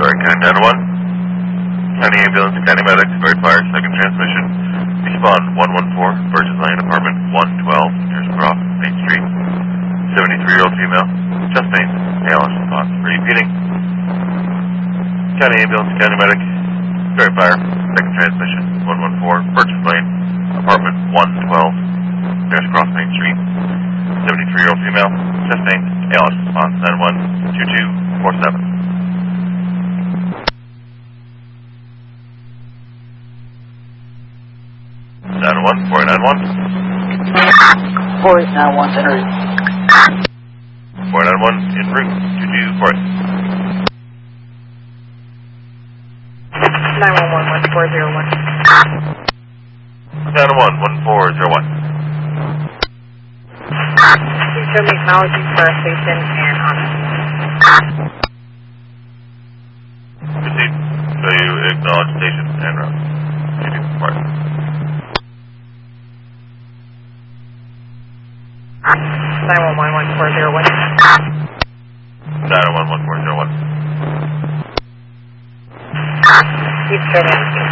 Sorry, kind 901. County ambulance, county medics, very fire, second transmission. Respond 114, Virgin Lane, apartment 112, nearest Cross, Main Street. 73-year-old female, chest pain, ALS response. Repeating. County ambulance, county medic, very fire, second transmission 114, Virgin Lane, apartment 112, nearest Cross, Main Street. 73-year-old female, chest pain, ALS response. 912247. 901, 491. 491 en route. 491 en route, 2240. 911-1401. 911-1401. Please show me acknowledging for station and honor. Proceed. So you acknowledge station and route. 2240. 911-1401. 911-1401. Keep straight in.